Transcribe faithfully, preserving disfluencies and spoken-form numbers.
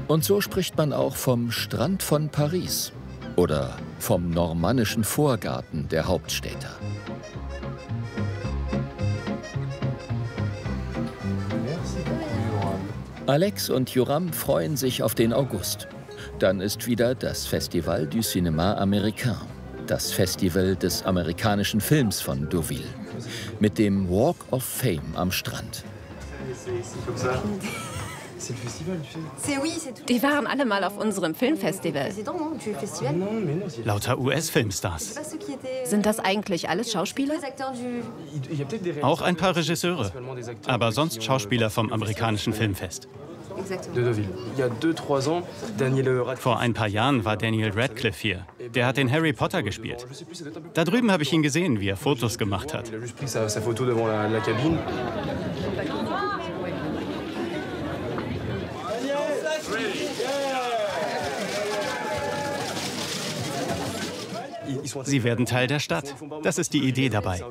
Und so spricht man auch vom Strand von Paris oder vom normannischen Vorgarten der Hauptstädter. Alex und Yoram freuen sich auf den August. Dann ist wieder das Festival du Cinéma Américain, das Festival des amerikanischen Films von Deauville, mit dem Walk of Fame am Strand. Die waren alle mal auf unserem Filmfestival. Lauter U S-Filmstars. Sind das eigentlich alles Schauspieler? Auch ein paar Regisseure, aber sonst Schauspieler vom amerikanischen Filmfest. Vor ein paar Jahren war Daniel Radcliffe hier. Der hat den Harry Potter gespielt. Da drüben habe ich ihn gesehen, wie er Fotos gemacht hat. Sie werden Teil der Stadt. Das ist die Idee dabei.